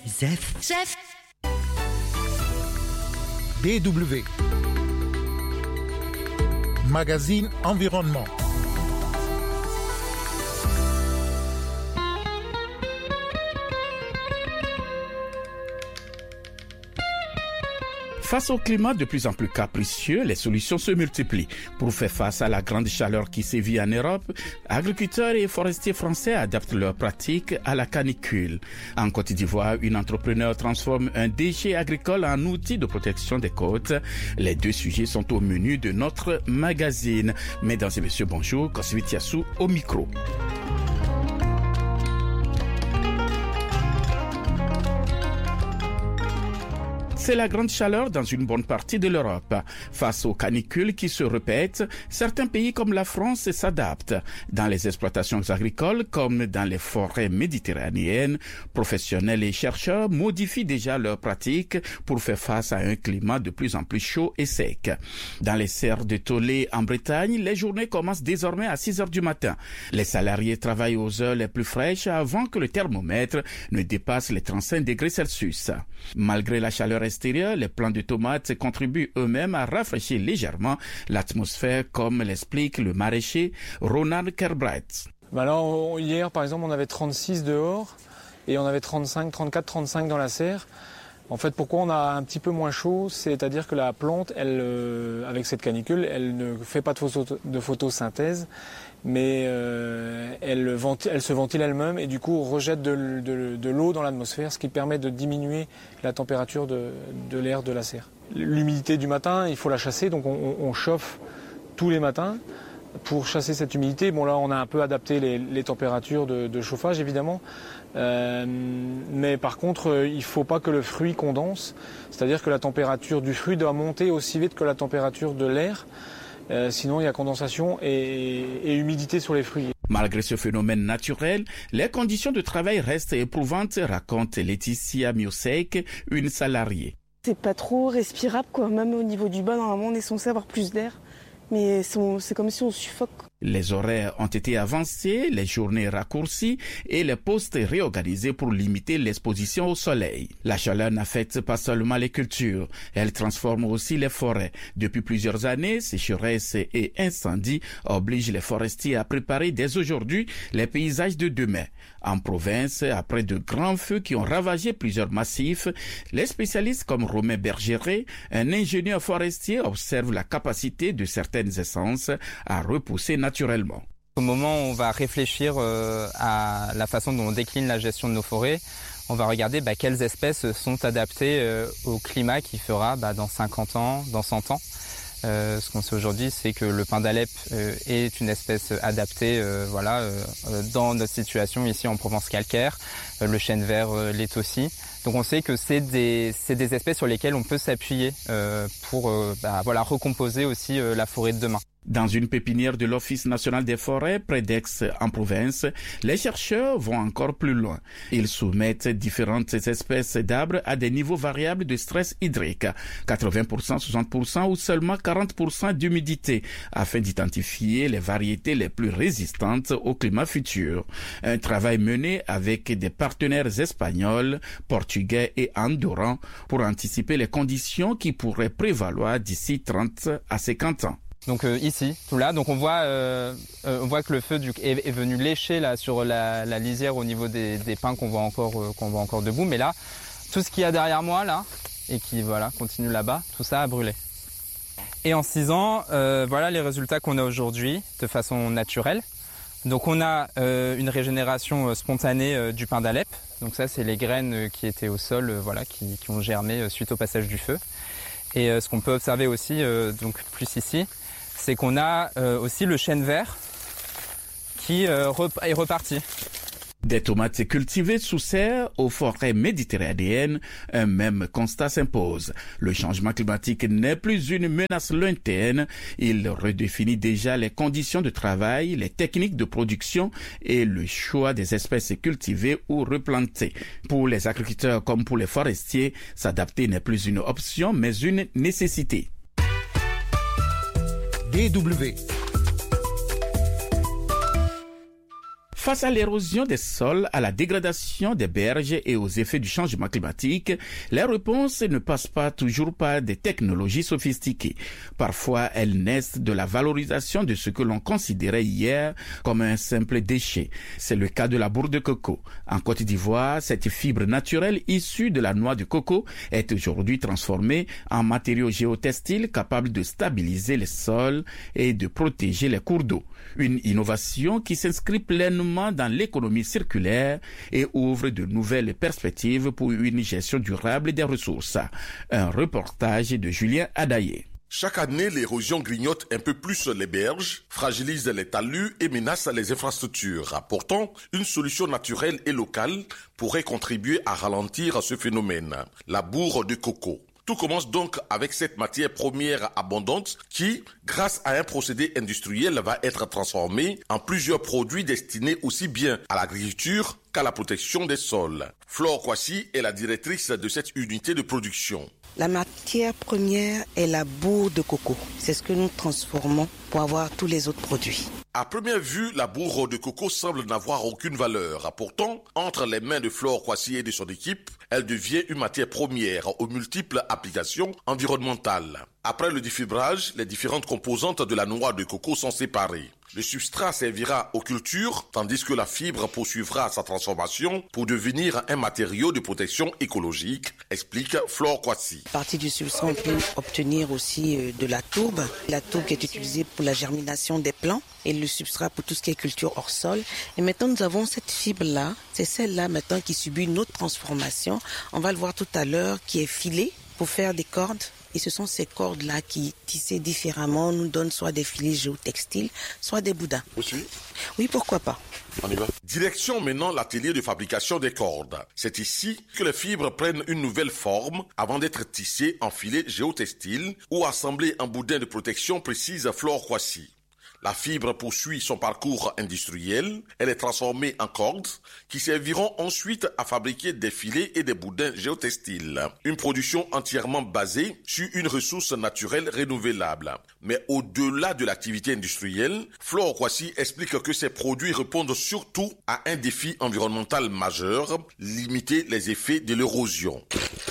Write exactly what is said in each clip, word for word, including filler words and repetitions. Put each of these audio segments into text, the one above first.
Zef. Zef. D W. Magazine Environnement. Face au climat de plus en plus capricieux, les solutions se multiplient. Pour faire face à la grande chaleur qui sévit en Europe, agriculteurs et forestiers français adaptent leurs pratiques à la canicule. En Côte d'Ivoire, une entrepreneur transforme un déchet agricole en outil de protection des côtes. Les deux sujets sont au menu de notre magazine. Mesdames et messieurs, bonjour. Kosivit Yassou au micro. C'est la grande chaleur dans une bonne partie de l'Europe. Face aux canicules qui se répètent, certains pays comme la France s'adaptent. Dans les exploitations agricoles comme dans les forêts méditerranéennes, professionnels et chercheurs modifient déjà leurs pratiques pour faire face à un climat de plus en plus chaud et sec. Dans les serres de Tolé en Bretagne, les journées commencent désormais à six heures du matin. Les salariés travaillent aux heures les plus fraîches avant que le thermomètre ne dépasse les trente-cinq degrés Celsius. Malgré la chaleur extérieure, les plants de tomates contribuent eux-mêmes à rafraîchir légèrement l'atmosphère, comme l'explique le maraîcher Ronald Kerbright. Ben là, hier, par exemple, on avait trente-six dehors et on avait trente-cinq, trente-quatre, trente-cinq dans la serre. En fait, pourquoi on a un petit peu moins chaud, c'est-à-dire que la plante, elle, euh, avec cette canicule, elle ne fait pas de, photo, de photosynthèse, mais euh, elle, ventile, elle se ventile elle-même et du coup rejette de, de, de l'eau dans l'atmosphère, ce qui permet de diminuer la température de, de l'air de la serre. L'humidité du matin, il faut la chasser, donc on, on chauffe tous les matins pour chasser cette humidité. Bon là, on a un peu adapté les, les températures de, de chauffage, évidemment. Euh, mais par contre, il ne faut pas que le fruit condense, c'est-à-dire que la température du fruit doit monter aussi vite que la température de l'air, euh, sinon il y a condensation et, et humidité sur les fruits. Malgré ce phénomène naturel, les conditions de travail restent éprouvantes, raconte Laetitia Miosek, une salariée. C'est pas trop respirable, quoi. Même au niveau du bas, normalement on est censé avoir plus d'air, mais c'est comme si on suffoque. Les horaires ont été avancés, les journées raccourcies et les postes réorganisés pour limiter l'exposition au soleil. La chaleur n'affecte pas seulement les cultures, elle transforme aussi les forêts. Depuis plusieurs années, sécheresses et incendies obligent les forestiers à préparer dès aujourd'hui les paysages de demain. En province, après de grands feux qui ont ravagé plusieurs massifs, les spécialistes comme Romain Bergeret, un ingénieur forestier, observent la capacité de certaines essences à repousser naturellement. Naturellement. Au moment où on va réfléchir euh, à la façon dont on décline la gestion de nos forêts, on va regarder bah, quelles espèces sont adaptées euh, au climat qui fera bah, dans cinquante ans, dans cent ans. Euh, ce qu'on sait aujourd'hui, c'est que le pin d'Alep euh, est une espèce adaptée euh, voilà, euh, dans notre situation ici en Provence calcaire. Euh, le chêne vert euh, l'est aussi. Donc on sait que c'est des, c'est des espèces sur lesquelles on peut s'appuyer euh, pour euh, bah, voilà, recomposer aussi euh, la forêt de demain. Dans une pépinière de l'Office national des forêts, près d'Aix en province, les chercheurs vont encore plus loin. Ils soumettent différentes espèces d'arbres à des niveaux variables de stress hydrique, quatre-vingts pour cent, soixante pour cent ou seulement quarante pour cent d'humidité, afin d'identifier les variétés les plus résistantes au climat futur. Un travail mené avec des partenaires espagnols, portugais et andorrans pour anticiper les conditions qui pourraient prévaloir d'ici trente à cinquante ans. Donc euh, ici, tout là, donc on voit, euh, euh, on voit que le feu du, est, est venu lécher là sur la, la lisière au niveau des, des pins qu'on voit encore, euh, qu'on voit encore debout. Mais là, tout ce qu'il y a derrière moi là et qui voilà continue là-bas, tout ça a brûlé. Et en six ans, euh, voilà les résultats qu'on a aujourd'hui de façon naturelle. Donc on a euh, une régénération spontanée euh, du pin d'Alep. Donc ça, c'est les graines qui étaient au sol, euh, voilà, qui, qui ont germé euh, suite au passage du feu. Et euh, ce qu'on peut observer aussi, euh, donc plus ici, c'est qu'on a euh, aussi le chêne vert qui euh, rep- est reparti. Des tomates cultivées sous serre aux forêts méditerranéennes, un même constat s'impose. Le changement climatique n'est plus une menace lointaine. Il redéfinit déjà les conditions de travail, les techniques de production et le choix des espèces cultivées ou replantées. Pour les agriculteurs comme pour les forestiers, s'adapter n'est plus une option mais une nécessité. D W. Face à l'érosion des sols, à la dégradation des berges et aux effets du changement climatique, les réponses ne passent pas toujours par des technologies sophistiquées. Parfois, elles naissent de la valorisation de ce que l'on considérait hier comme un simple déchet. C'est le cas de la bourre de coco. En Côte d'Ivoire, cette fibre naturelle issue de la noix de coco est aujourd'hui transformée en matériau géotextile capable de stabiliser les sols et de protéger les cours d'eau. Une innovation qui s'inscrit pleinement dans l'économie circulaire et ouvre de nouvelles perspectives pour une gestion durable des ressources. Un reportage de Julien Adaye. Chaque année, l'érosion grignote un peu plus les berges, fragilise les talus et menace les infrastructures. Pourtant, une solution naturelle et locale pourrait contribuer à ralentir ce phénomène, la bourre de coco. Tout commence donc avec cette matière première abondante qui, grâce à un procédé industriel, va être transformée en plusieurs produits destinés aussi bien à l'agriculture qu'à la protection des sols. Flore Kwasi est la directrice de cette unité de production. La matière première est la bourre de coco. C'est ce que nous transformons pour avoir tous les autres produits. À première vue, la bourre de coco semble n'avoir aucune valeur. Pourtant, entre les mains de Flore Kwasi et de son équipe, elle devient une matière première aux multiples applications environnementales. Après le défibrage, les différentes composantes de la noix de coco sont séparées. Le substrat servira aux cultures, tandis que la fibre poursuivra sa transformation pour devenir un matériau de protection écologique, explique Flore Kwasi. À partir du substrat, on peut obtenir aussi de la tourbe. La tourbe qui est utilisée pour la germination des plants et le substrat pour tout ce qui est culture hors sol. Et maintenant, nous avons cette fibre-là. C'est celle-là maintenant qui subit une autre transformation. On va le voir tout à l'heure, qui est filée pour faire des cordes. Et ce sont ces cordes-là qui, tissées différemment, nous donnent soit des filets géotextiles, soit des boudins. Vous suivez ? Oui, pourquoi pas. On y va. Direction maintenant l'atelier de fabrication des cordes. C'est ici que les fibres prennent une nouvelle forme avant d'être tissées en filets géotextiles ou assemblées en boudins de protection, précise Flore Kwasi. La fibre poursuit son parcours industriel, elle est transformée en cordes qui serviront ensuite à fabriquer des filets et des boudins géotextiles. Une production entièrement basée sur une ressource naturelle renouvelable. Mais au-delà de l'activité industrielle, Flore Kwasi explique que ces produits répondent surtout à un défi environnemental majeur, limiter les effets de l'érosion.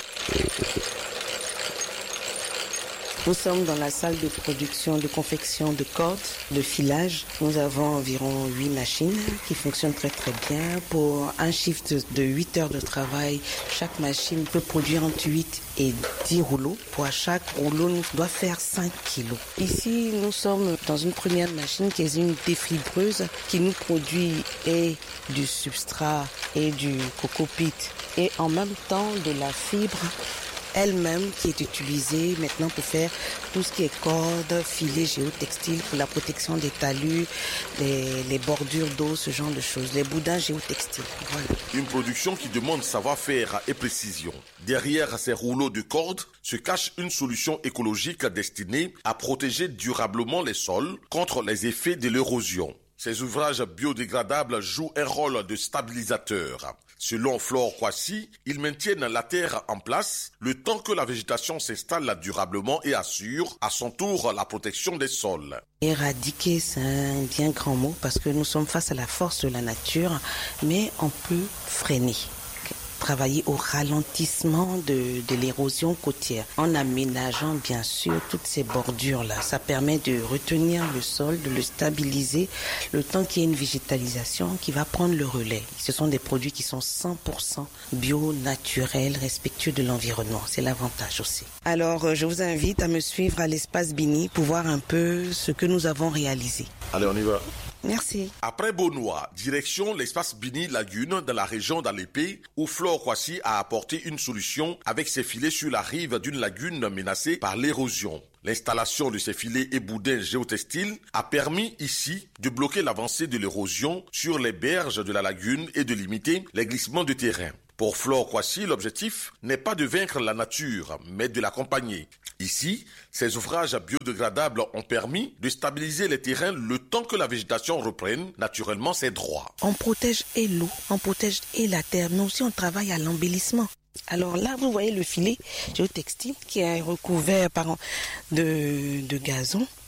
Nous sommes dans la salle de production, de confection de cordes, de filage. Nous avons environ huit machines qui fonctionnent très très bien. Pour un shift de huit heures de travail, chaque machine peut produire entre huit et dix rouleaux. Pour chaque rouleau, nous doit faire cinq kilos. Ici, nous sommes dans une première machine qui est une défibreuse qui nous produit et du substrat et du coco peat et en même temps de la fibre elle-même qui est utilisée maintenant pour faire tout ce qui est cordes, filets géotextiles pour la protection des talus, les, les bordures d'eau, ce genre de choses, les boudins géotextiles. Voilà. Une production qui demande savoir-faire et précision. Derrière ces rouleaux de cordes se cache une solution écologique destinée à protéger durablement les sols contre les effets de l'érosion. Ces ouvrages biodégradables jouent un rôle de stabilisateur. Selon Flore Kwasi, ils maintiennent la terre en place le temps que la végétation s'installe durablement et assure à son tour la protection des sols. Éradiquer, c'est un bien grand mot parce que nous sommes face à la force de la nature, mais on peut freiner. Travailler au ralentissement de, de l'érosion côtière en aménageant bien sûr toutes ces bordures-là. Ça permet de retenir le sol, de le stabiliser le temps qu'il y ait une végétalisation qui va prendre le relais. Ce sont des produits qui sont cent pour cent bio, naturels, respectueux de l'environnement. C'est l'avantage aussi. Alors je vous invite à me suivre à l'espace Bini pour voir un peu ce que nous avons réalisé. Allez, on y va. Merci. Après Beaunois, direction l'espace Bini Lagune dans la région d'Alépé où Flore Kwasi a apporté une solution avec ses filets sur la rive d'une lagune menacée par l'érosion. L'installation de ces filets et boudins géotextiles a permis ici de bloquer l'avancée de l'érosion sur les berges de la lagune et de limiter les glissements de terrain. Pour Flore Kwasi, l'objectif n'est pas de vaincre la nature, mais de l'accompagner. Ici, ces ouvrages biodégradables ont permis de stabiliser les terrains le temps que la végétation reprenne naturellement ses droits. On protège et l'eau, on protège et la terre, mais aussi on travaille à l'embellissement. Alors là, vous voyez le filet géotextile qui est recouvert par de, de gazon.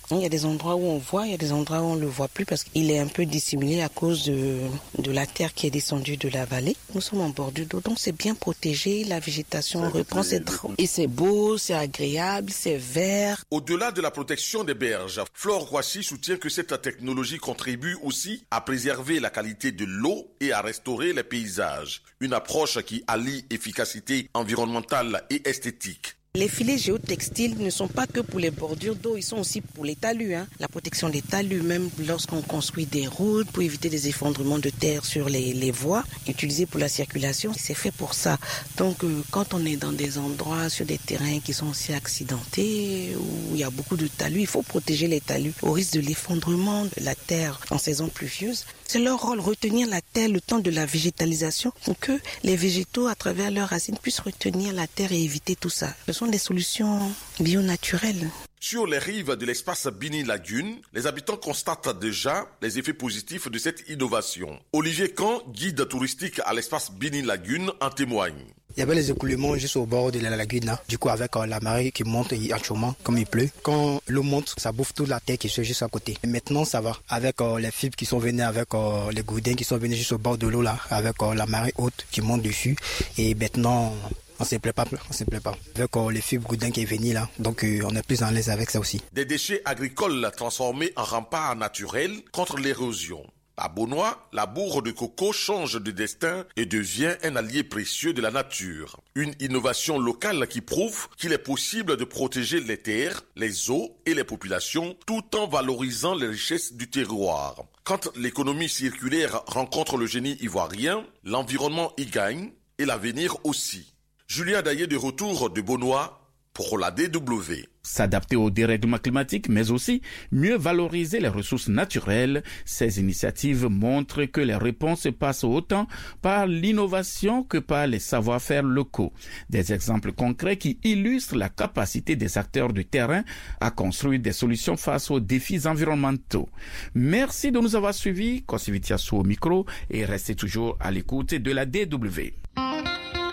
Il y a des endroits où on voit, il y a des endroits où on ne le voit plus parce qu'il est un peu dissimulé à cause de, de la terre qui est descendue de la vallée. Nous sommes en bordure d'eau, donc c'est bien protégé, la végétation ça reprend, c'est trop... et c'est beau, c'est agréable, c'est vert. Au-delà de la protection des berges, Flore Kouassi soutient que cette technologie contribue aussi à préserver la qualité de l'eau et à restaurer les paysages. Une approche qui allie efficacité environnementale et esthétique. Les filets géotextiles ne sont pas que pour les bordures d'eau, ils sont aussi pour les talus. Hein. La protection des talus, même lorsqu'on construit des routes, pour éviter des effondrements de terre sur les, les voies, utilisées pour la circulation, c'est fait pour ça. Donc euh, quand on est dans des endroits, sur des terrains qui sont aussi accidentés, où il y a beaucoup de talus, il faut protéger les talus au risque de l'effondrement de la terre en saison pluvieuse. C'est leur rôle, retenir la terre le temps de la végétalisation, pour que les végétaux, à travers leurs racines, puissent retenir la terre et éviter tout ça. Ce sont des solutions bio-naturelles. Sur les rives de l'espace Bini Lagune, les habitants constatent déjà les effets positifs de cette innovation. Olivier Kahn, guide touristique à l'espace Bini Lagune, en témoigne. Il y avait les écoulements juste au bord de la lagune, là. Du coup, avec euh, la marée qui monte en chômant, comme il pleut. Quand l'eau monte, ça bouffe toute la terre qui est juste à côté. Et maintenant, ça va. Avec euh, les fibres qui sont venues, avec euh, les goudins qui sont venus juste au bord de l'eau, là. Avec euh, la marée haute qui monte dessus. Et maintenant, on ne se plaît pas. On se plaît pas. Avec euh, les fibres goudins qui est venu, là. Donc, euh, on est plus en l'aise avec ça aussi. Des déchets agricoles transformés en rempart naturel contre l'érosion. À Beaunois, la bourre de coco change de destin et devient un allié précieux de la nature. Une innovation locale qui prouve qu'il est possible de protéger les terres, les eaux et les populations tout en valorisant les richesses du terroir. Quand l'économie circulaire rencontre le génie ivoirien, l'environnement y gagne et l'avenir aussi. Julien Daillé de retour de Beaunois pour la D W. S'adapter au dérèglement climatique, mais aussi mieux valoriser les ressources naturelles. Ces initiatives montrent que les réponses passent autant par l'innovation que par les savoir-faire locaux. Des exemples concrets qui illustrent la capacité des acteurs du terrain à construire des solutions face aux défis environnementaux. Merci de nous avoir suivis. Kosivitiasu au micro et restez toujours à l'écoute de la D W.